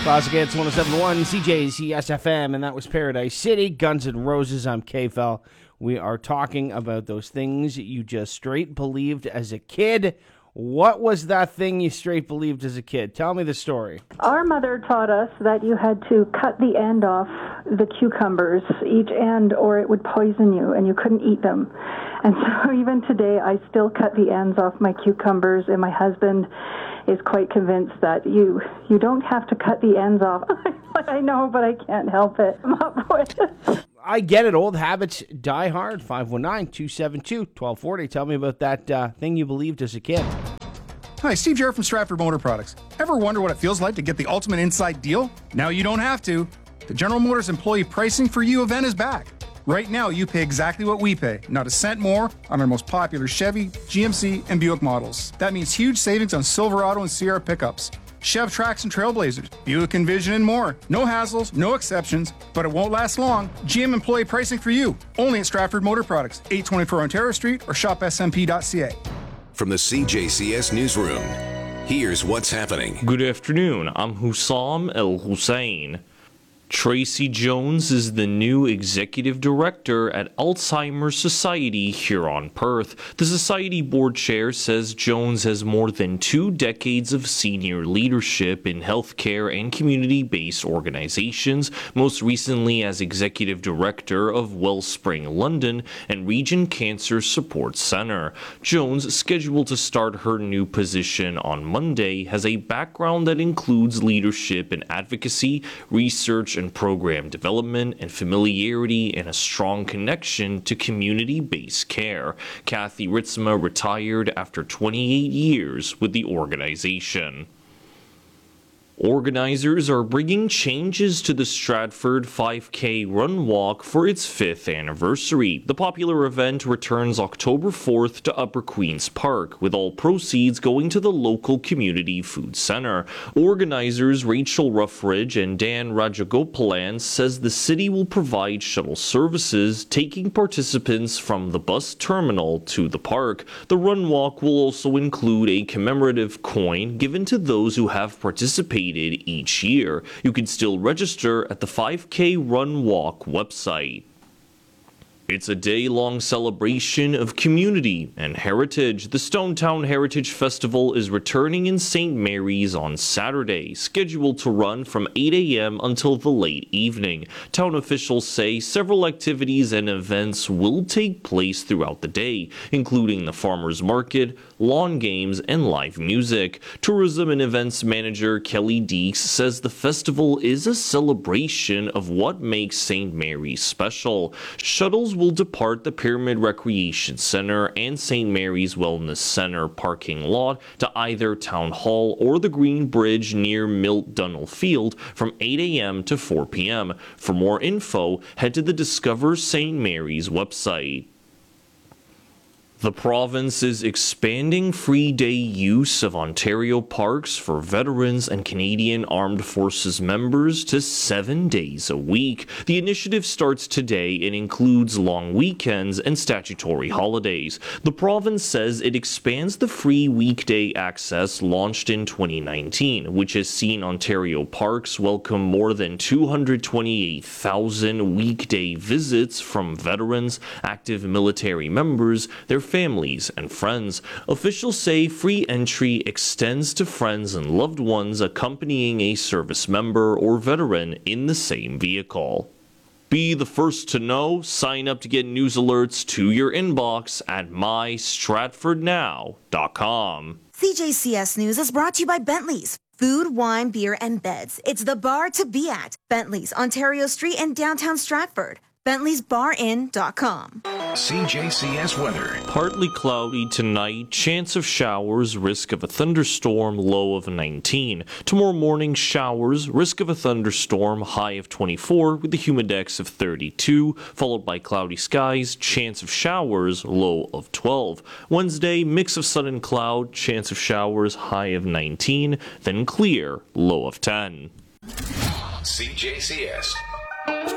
Classic Hits 107.1 CJCS FM, and that was Paradise City, Guns N' Roses. I'm K-Fel. We are talking about those things you just straight believed as a kid. What was that thing you straight believed as a kid? Tell me the story. Our mother taught us that you had to cut the end off the cucumbers, each end, or it would poison you, and you couldn't eat them. And so even today, I still cut the ends off my cucumbers, and my husband is quite convinced that you don't have to cut the ends off. I know, but I can't help it. I'm up for it. I get it. Old habits die hard. 519-272-1240. Tell me about that thing you believed as a kid. Hi, Steve Jarrett from Stratford Motor Products. Ever wonder what it feels like to get the ultimate inside deal? Now you don't have to. The General Motors employee pricing for you event is back. Right now, you pay exactly what we pay, not a cent more on our most popular Chevy, GMC, and Buick models. That means huge savings on Silverado and Sierra pickups, Chev Trax and Trailblazers, Buick Envision, and more. No hassles, no exceptions, but it won't last long. GM employee pricing for you, only at Stratford Motor Products, 824 Ontario Street, or shop smp.ca. From the CJCS Newsroom, here's what's happening. Good afternoon, I'm Hussam El Hussein. Tracy Jones is the new executive director at Alzheimer's Society here on Perth. The Society board chair says Jones has more than 2 decades of senior leadership in healthcare and community-based organizations, most recently as executive director of Wellspring London and Region Cancer Support Centre. Jones, scheduled to start her new position on Monday, has a background that includes leadership in advocacy, research and program development, and familiarity and a strong connection to community-based care. Kathy Ritzma retired after 28 years with the organization. Organizers are bringing changes to the Stratford 5K Run Walk for its 5th anniversary. The popular event returns October 4th to Upper Queen's Park, with all proceeds going to the local community food center. Organizers Rachel Ruffridge and Dan Rajagopalan says the city will provide shuttle services, taking participants from the bus terminal to the park. The Run Walk will also include a commemorative coin given to those who have participated each year. You can still register at the 5K Run Walk website. It's a day-long celebration of community and heritage. The Stonetown Heritage Festival is returning in St. Mary's on Saturday, scheduled to run from 8 a.m. until the late evening. Town officials say several activities and events will take place throughout the day, including the farmers market, lawn games, and live music. Tourism and events manager Kelly Deeks says the festival is a celebration of what makes St. Mary's special. Shuttles will depart the Pyramid Recreation Center and St. Mary's Wellness Center parking lot to either Town Hall or the Green Bridge near Milt Dunnell Field from 8 a.m. to 4 p.m. For more info, head to the Discover St. Mary's website. The province is expanding free day use of Ontario parks for veterans and Canadian Armed Forces members to 7 days a week. The initiative starts today and includes long weekends and statutory holidays. The province says it expands the free weekday access launched in 2019, which has seen Ontario parks welcome more than 228,000 weekday visits from veterans, active military members, their families, and friends. Officials say free entry extends to friends and loved ones accompanying a service member or veteran in the same vehicle. Be the first to know. Sign up to get news alerts to your inbox at mystratfordnow.com. CJCS News is brought to you by Bentley's. Food, wine, beer, and beds. It's the bar to be at. Bentley's, Ontario Street in downtown Stratford. Bentley'sBarIn.com. CJCS weather. Partly cloudy tonight, chance of showers, risk of a thunderstorm, low of 19. Tomorrow morning, showers, risk of a thunderstorm, high of 24 with a humidex of 32, followed by cloudy skies, chance of showers, low of 12. Wednesday, mix of sun and cloud, chance of showers, high of 19, then clear, low of 10. CJCS.